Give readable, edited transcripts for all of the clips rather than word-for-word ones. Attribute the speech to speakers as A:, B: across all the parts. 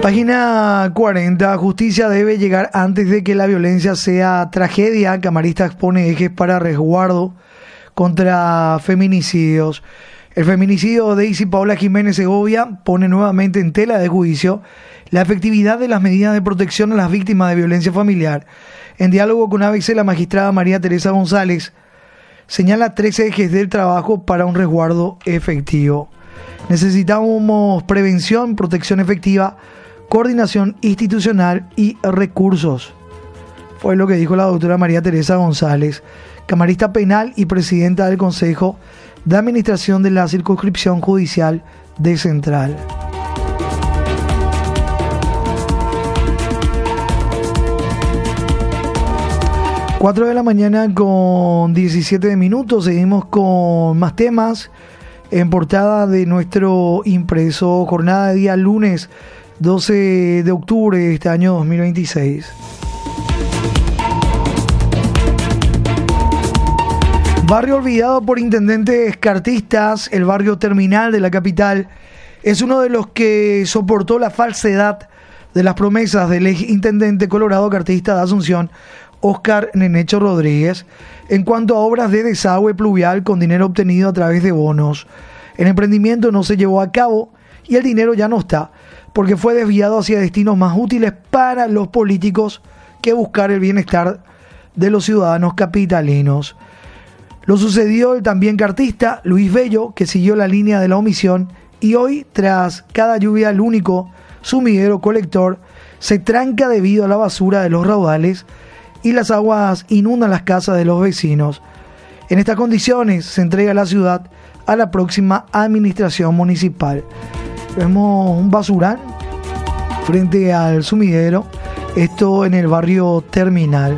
A: Página 40. Justicia debe llegar antes de que la violencia sea tragedia. Camarista expone ejes para resguardo contra feminicidios. El feminicidio de Daisy Paola Jiménez Segovia pone nuevamente en tela de juicio la efectividad de las medidas de protección a las víctimas de violencia familiar. En diálogo con ABC, la magistrada María Teresa González señala 3 ejes del trabajo para un resguardo efectivo. Necesitamos prevención, protección efectiva, coordinación institucional y recursos. Fue lo que dijo la doctora María Teresa González, camarista penal y presidenta del Consejo de Administración de la Circunscripción Judicial de Central. Cuatro de la mañana con 17 minutos. Seguimos con más temas en portada de nuestro impreso. Jornada de día lunes 12 de octubre de este año 2026. Barrio olvidado por intendentes cartistas, el barrio Terminal de la capital es uno de los que soportó la falsedad de las promesas del ex intendente colorado cartista de Asunción, Óscar Nenecho Rodríguez, en cuanto a obras de desagüe pluvial con dinero obtenido a través de bonos. El emprendimiento no se llevó a cabo y el dinero ya no está, porque fue desviado hacia destinos más útiles para los políticos que buscar el bienestar de los ciudadanos capitalinos. Lo sucedió el también cartista Luis Bello, que siguió la línea de la omisión y hoy, tras cada lluvia, el único sumidero colector se tranca debido a la basura de los raudales y las aguas inundan las casas de los vecinos. En estas condiciones se entrega la ciudad a la próxima administración municipal. Vemos un basural frente al sumidero, esto en el barrio Terminal.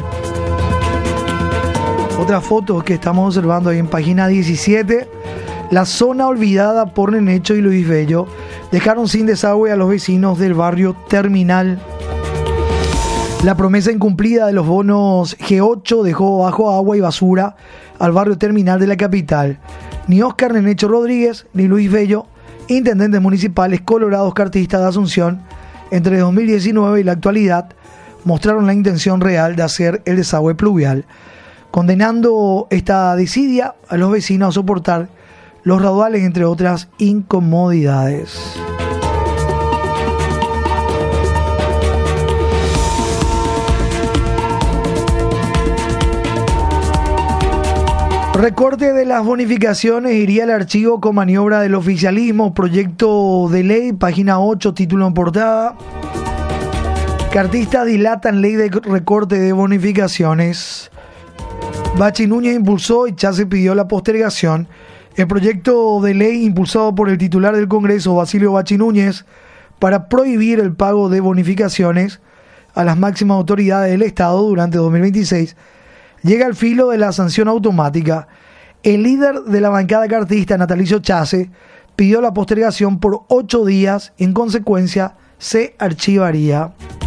A: Otra foto que estamos observando ahí en página 17, la zona olvidada por Nenecho y Luis Bello dejaron sin desagüe a los vecinos del barrio Terminal. La promesa incumplida de los bonos G8 dejó bajo agua y basura al barrio Terminal de la capital. Ni Óscar Nenecho Rodríguez ni Luis Bello, intendentes municipales colorados cartistas de Asunción, entre 2019 y la actualidad, mostraron la intención real de hacer el desagüe pluvial, condenando esta desidia a los vecinos a soportar los raudales, entre otras incomodidades. Recorte de las bonificaciones iría al archivo con maniobra del oficialismo. Proyecto de ley, página 8, título en portada. Cartistas dilatan ley de recorte de bonificaciones. Bachi Núñez impulsó y Chase pidió la postergación. El proyecto de ley impulsado por el titular del Congreso, Basilio Bachi Núñez, para prohibir el pago de bonificaciones a las máximas autoridades del Estado durante 2026, llega al filo de la sanción automática. El líder de la bancada cartista, Natalicio Chase, pidió la postergación por 8 días. En consecuencia, se archivaría.